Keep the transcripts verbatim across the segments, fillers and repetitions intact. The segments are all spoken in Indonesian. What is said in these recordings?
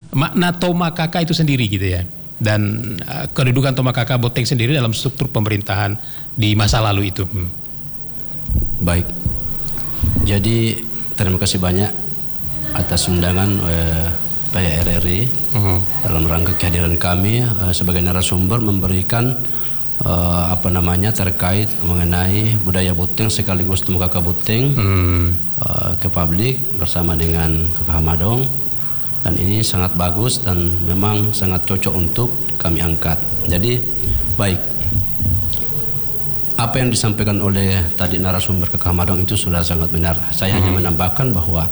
makna Tomakaka itu sendiri gitu ya, dan uh, kedudukan Tomakaka Boteng sendiri dalam struktur pemerintahan di masa lalu itu. Hmm. Baik, jadi terima kasih banyak atas undangan eh, P R R I uh-huh. dalam rangka kehadiran kami eh, sebagai narasumber memberikan eh, apa namanya terkait mengenai budaya Boteng sekaligus Tomakaka Boteng uh-huh. eh, ke publik bersama dengan Kakak Hamadong, dan ini sangat bagus dan memang sangat cocok untuk kami angkat. Jadi baik, apa yang disampaikan oleh tadi narasumber Kakak Hamadong itu sudah sangat benar. Saya hmm. hanya menambahkan bahwa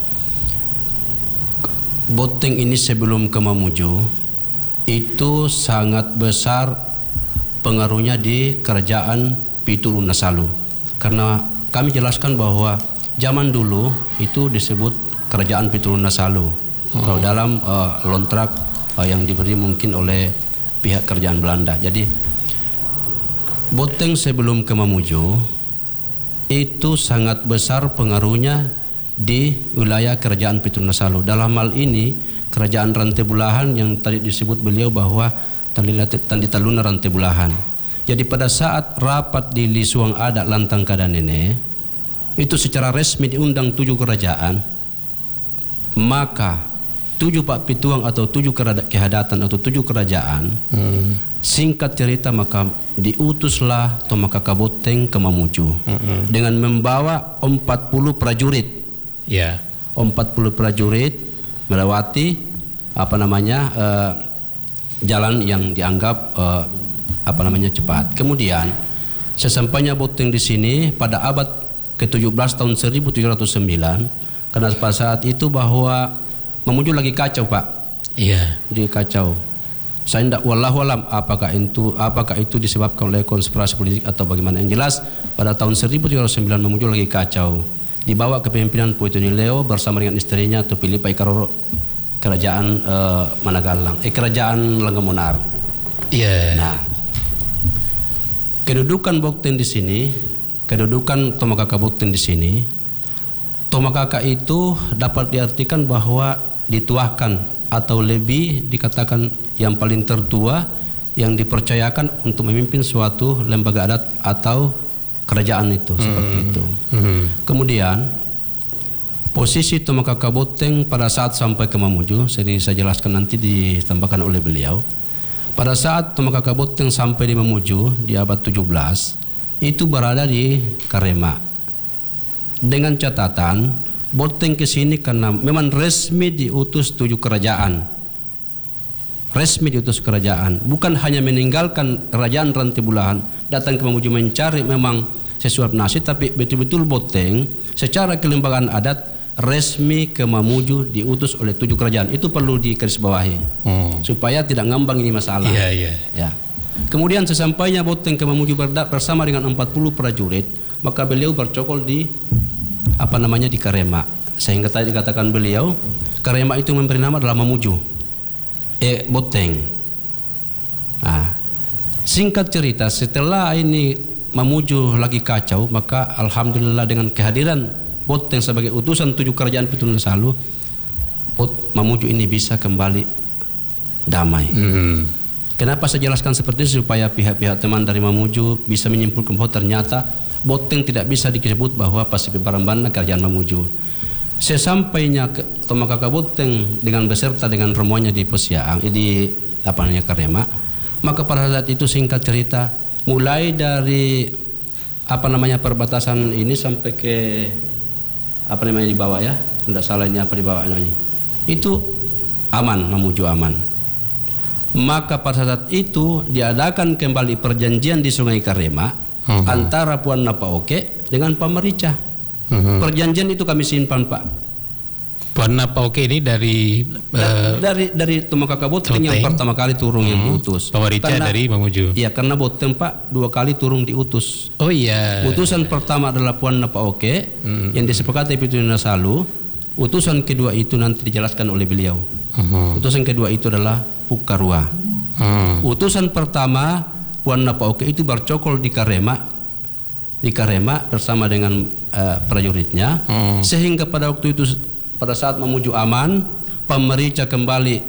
Boteng ini sebelum ke Mamuju itu sangat besar pengaruhnya di kerajaan Pitulunasalu. Karena kami jelaskan bahwa zaman dulu itu disebut kerajaan Pitulunasalu. Hmm. Kalau dalam uh, lontrak uh, yang diberi mungkin oleh pihak kerajaan Belanda. Jadi Boteng sebelum ke Mamuju itu sangat besar pengaruhnya di wilayah kerajaan Pitulunasalu. Dalam hal ini kerajaan Rantebulahan yang tadi disebut beliau bahwa Tandi Taluna Rantebulahan. Jadi pada saat rapat di Lisuang Adat Lantang Kadanene itu secara resmi diundang tujuh kerajaan, maka tujuh Pak Pituang atau tujuh kehadatan atau tujuh kerajaan hmm. singkat cerita maka diutuslah Tomakaka Boteng ke Mamuju hmm. dengan membawa empat puluh prajurit ya yeah. empat puluh prajurit melewati apa namanya uh, jalan yang dianggap uh, apa namanya cepat. Kemudian sesampainya Boteng di sini pada abad ke tujuh belas tahun seribu tujuh ratus sembilan, karena pada saat itu bahwa Mamuju lagi kacau, Pak. Iya. Jadi kacau. Saya tidak wallahu alam apakah itu apakah itu disebabkan oleh konspirasi politik atau bagaimana. Yang jelas pada tahun seribu tujuh ratus sembilan Mamuju lagi kacau. Dibawa kepemimpinan Puituni Leo bersama dengan istrinya Tupilipa Ikaroro, kerajaan uh, Managalang, eh kerajaan Langgamunar. Iya. Nah, kedudukan Boteng di sini, kedudukan Tomakaka Boteng di sini, Tomakaka itu dapat diartikan bahwa dituahkan atau lebih dikatakan yang paling tertua yang dipercayakan untuk memimpin suatu lembaga adat atau kerajaan itu hmm. seperti itu. Hmm. Kemudian posisi Tomakaka Boteng pada saat sampai ke Mamuju, jadi saya jelaskan nanti ditambahkan oleh beliau. Pada saat Tomakaka Boteng sampai di Mamuju di abad tujuh belas itu berada di Karema. Dengan catatan Boteng ke sini karena memang resmi diutus tujuh kerajaan. Resmi diutus kerajaan, bukan hanya meninggalkan kerajaan Rantebulahan datang ke Mamuju mencari memang sesuap nasi, tapi betul-betul Boteng secara kelembagaan adat resmi ke Mamuju diutus oleh tujuh kerajaan. Itu perlu digarisbawahi hmm. supaya tidak ngambang ini masalah. Yeah, yeah. Ya. Kemudian sesampainya Boteng ke Mamuju bersama dengan empat puluh prajurit, maka beliau bercokol di apa namanya di Karema, sehingga tadi dikatakan beliau Karema itu memberi nama adalah Mamuju eh Boteng. Nah, singkat cerita setelah ini Mamuju lagi kacau, maka alhamdulillah dengan kehadiran Boteng sebagai utusan tujuh kerajaan Pitulunasalu, Mamuju ini bisa kembali damai. Mm-hmm. Kenapa saya jelaskan seperti itu? Supaya pihak-pihak teman dari Mamuju bisa menyimpulkan bahwa ternyata Boteng tidak bisa disebut bahwa Pasipi Barambana kerajaan Mamuju. Sesampainya ke Tomakaka Boteng dengan beserta dengan rombongannya di Posiang, di apa namanya Karema, maka pada saat itu singkat cerita mulai dari apa namanya perbatasan ini sampai ke apa namanya di bawah ya, tidak salah ini apa di bawahnya itu aman, Mamuju aman. Maka pada saat itu diadakan kembali perjanjian di Sungai Karema. Uh-huh. Antara Puan Napaoke dengan Pamarica. Uh-huh. Perjanjian itu kami simpan, Pak. Puan Napaoke ini dari da- uh, dari dari Tomakaka Boteng yang pertama kali turun uh-huh. yang diutus. Pamarica dari Mamuju. Iya, karena Boteng Pak dua kali turun diutus. Oh iya. Utusan pertama adalah Puan Napaoke uh-huh. yang disepakati Pitulunasalu. Utusan kedua itu nanti dijelaskan oleh beliau. Uh-huh. Utusan kedua itu adalah Pukarua. Uh-huh. Utusan pertama Puan Napaoke itu bercokol di Karema, di Karema bersama dengan uh, prajuritnya, hmm. sehingga pada waktu itu pada saat Mamuju aman, Pamarica kembali